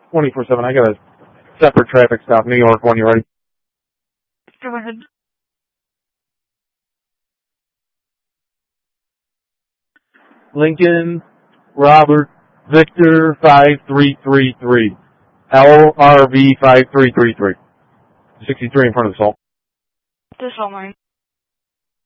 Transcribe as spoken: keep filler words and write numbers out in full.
twenty-four seven. I got a separate traffic stop, New York one. You ready? Go ahead. Lincoln, Robert, Victor, five three three three. L R V five three three three. sixty-three in front of the Salt. This all mine.